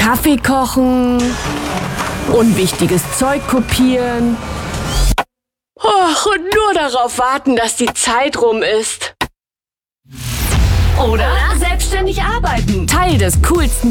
Kaffee kochen, unwichtiges Zeug kopieren. Und nur darauf warten, dass die Zeit rum ist. Oder selbstständig arbeiten. Teil des coolsten